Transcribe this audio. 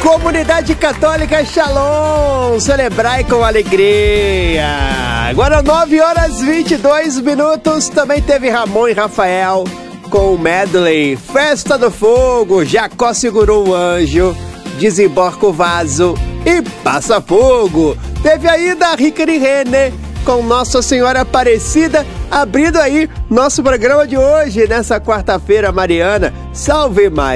Comunidade Católica Shalom, celebrai com alegria. Agora 9h22, também teve Ramon e Rafael com o medley Festa do Fogo, Jacó segurou o anjo, desemborca o vaso e passa fogo. Teve ainda a Ricari Renner com Nossa Senhora Aparecida, abrindo aí nosso programa de hoje, nessa quarta-feira mariana. Salve Maria!